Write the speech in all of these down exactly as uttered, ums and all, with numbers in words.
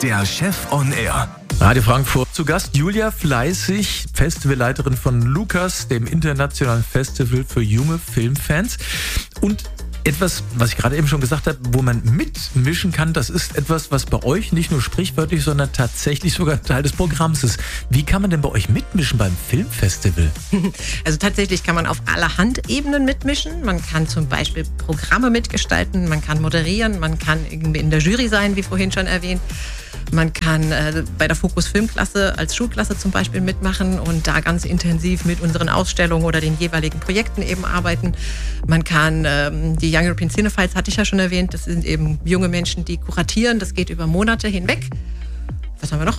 der Chef on Air. Radio Frankfurt. Zu Gast Julia Fleißig, Festivalleiterin von Lukas, dem internationalen Festival für junge Filmfans. Und etwas, was ich gerade eben schon gesagt habe, wo man mitmischen kann, das ist etwas, was bei euch nicht nur sprichwörtlich, sondern tatsächlich sogar Teil des Programms ist. Wie kann man denn bei euch mitmischen beim Filmfestival? Also tatsächlich kann man auf allerhand Ebenen mitmischen. Man kann zum Beispiel Programme mitgestalten, man kann moderieren, man kann irgendwie in der Jury sein, wie vorhin schon erwähnt. Man kann äh, bei der Fokus Filmklasse als Schulklasse zum Beispiel mitmachen und da ganz intensiv mit unseren Ausstellungen oder den jeweiligen Projekten eben arbeiten. Man kann ähm, die Young European Cinephiles, hatte ich ja schon erwähnt, das sind eben junge Menschen, die kuratieren. Das geht über Monate hinweg. Was haben wir noch?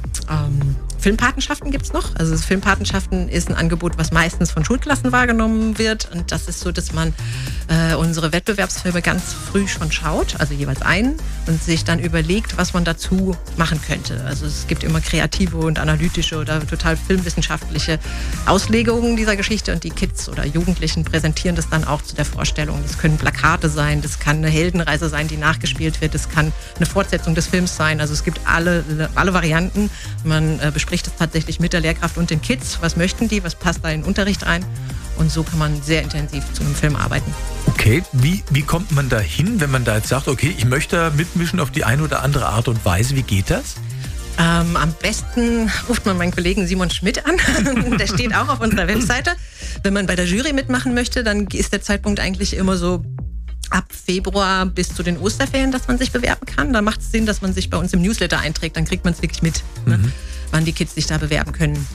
Ähm, Filmpatenschaften gibt es noch. Also Filmpatenschaften ist ein Angebot, was meistens von Schulklassen wahrgenommen wird. Und das ist so, dass man äh, unsere Wettbewerbsfilme ganz früh schon schaut, also jeweils einen, und sich dann überlegt, was man dazu machen könnte. Also es gibt immer kreative und analytische oder total filmwissenschaftliche Auslegungen dieser Geschichte. Und die Kids oder Jugendlichen präsentieren das dann auch zu der Vorstellung. Das können Plakate sein, das kann eine Heldenreise sein, die nachgespielt wird, das kann eine Fortsetzung des Films sein. Also es gibt alle, alle Varianten. Man äh, bespricht das tatsächlich mit der Lehrkraft und den Kids. Was möchten die? Was passt da in den Unterricht rein? Und so kann man sehr intensiv zu einem Film arbeiten. Okay, wie, wie kommt man da hin, wenn man da jetzt sagt, okay, ich möchte da mitmischen auf die eine oder andere Art und Weise? Wie geht das? Ähm, am besten ruft man meinen Kollegen Simon Schmidt an. Der steht auch auf unserer Webseite. Wenn man bei der Jury mitmachen möchte, dann ist der Zeitpunkt eigentlich immer so ab Februar bis zu den Osterferien, dass man sich bewerben kann. Da macht es Sinn, dass man sich bei uns im Newsletter einträgt. Dann kriegt man es wirklich mit, ne? Mhm. Wann die Kids sich da bewerben können.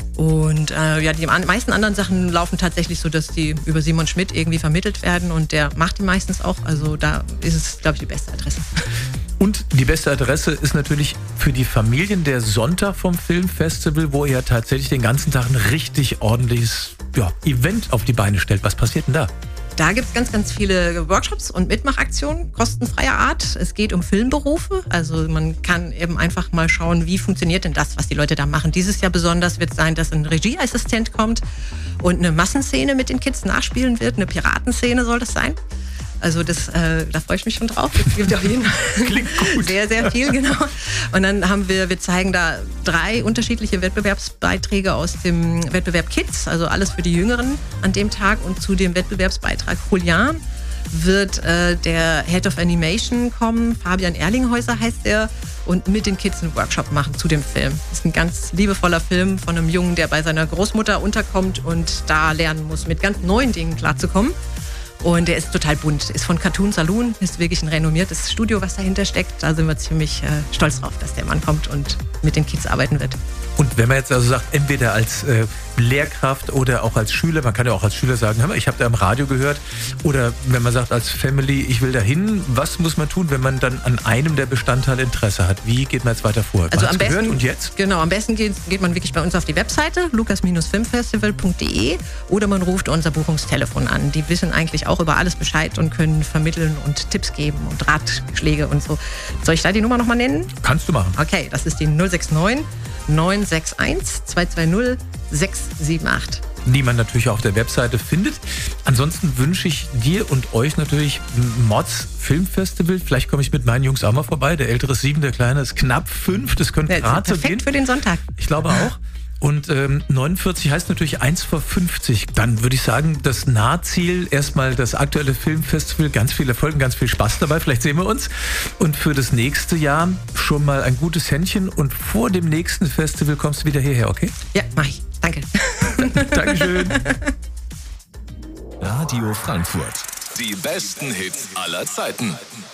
Und äh, ja, die meisten anderen Sachen laufen tatsächlich so, dass die über Simon Schmidt irgendwie vermittelt werden und der macht die meistens auch. Also da ist es, glaube ich, die beste Adresse. Und die beste Adresse ist natürlich für die Familien der Sonntag vom Filmfestival, wo ihr tatsächlich den ganzen Tag ein richtig ordentliches ja, Event auf die Beine stellt. Was passiert denn da? Da gibt es ganz, ganz viele Workshops und Mitmachaktionen kostenfreier Art. Es geht um Filmberufe. Also man kann eben einfach mal schauen, wie funktioniert denn das, was die Leute da machen. Dieses Jahr besonders wird sein, dass ein Regieassistent kommt und eine Massenszene mit den Kids nachspielen wird. Eine Piratenszene soll das sein. Also das, äh, da freue ich mich schon drauf. Das gibt auf jeden Fall sehr, sehr viel, genau. Und dann haben wir, wir zeigen da drei unterschiedliche Wettbewerbsbeiträge aus dem Wettbewerb Kids, also alles für die Jüngeren an dem Tag. Und zu dem Wettbewerbsbeitrag Julian wird äh, der Head of Animation kommen, Fabian Erlinghäuser heißt er, und mit den Kids einen Workshop machen zu dem Film. Das ist ein ganz liebevoller Film von einem Jungen, der bei seiner Großmutter unterkommt und da lernen muss, mit ganz neuen Dingen klarzukommen. Und der ist total bunt, ist von Cartoon Saloon, ist wirklich ein renommiertes Studio, was dahinter steckt. Da sind wir ziemlich äh, stolz drauf, dass der Mann kommt und mit den Kids arbeiten wird. Und wenn man jetzt also sagt, entweder als äh, Lehrkraft oder auch als Schüler, man kann ja auch als Schüler sagen, hör mal, ich habe da im Radio gehört, oder wenn man sagt als Family, ich will da hin, was muss man tun, wenn man dann an einem der Bestandteile Interesse hat? Wie geht man jetzt weiter vor? Also am besten, gehört und jetzt? Genau, am besten geht, geht man wirklich bei uns auf die Webseite lukas filmfestival punkt de oder man ruft unser Buchungstelefon an. Die wissen eigentlich auch über alles Bescheid und können vermitteln und Tipps geben und Ratschläge und so. Soll ich da die Nummer nochmal nennen? Kannst du machen. Okay, das ist die null sechs neun neun sechs eins zwei zwei null sechs sieben acht. Die man natürlich auch auf der Webseite findet. Ansonsten wünsche ich dir und euch natürlich Mods Filmfestival. Vielleicht komme ich mit meinen Jungs auch mal vorbei. Der ältere ist sieben, der kleine ist knapp fünf. Das könnte Ja, gerade so gehen. perfekt für den Sonntag. Ich glaube auch. Und ähm, neunundvierzig heißt natürlich eins vor fünfzig. Dann würde ich sagen, das Nahziel, erstmal das aktuelle Filmfestival, ganz viel Erfolg und ganz viel Spaß dabei. Vielleicht sehen wir uns. Und für das nächste Jahr schon mal ein gutes Händchen. Und vor dem nächsten Festival kommst du wieder hierher, okay? Ja, mach ich. Danke. Dankeschön. Radio Frankfurt. Die besten Hits aller Zeiten.